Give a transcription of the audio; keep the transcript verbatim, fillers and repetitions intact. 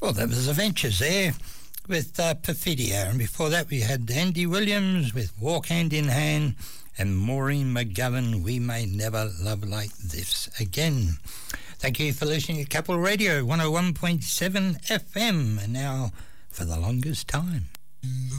Well, that was the Ventures there with uh, Perfidia, and before that we had Andy Williams with Walk Hand in Hand, and Maureen McGovern, We May Never Love Like This Again. Thank you for listening to Capital Radio one oh one point seven F M, and now for the longest time.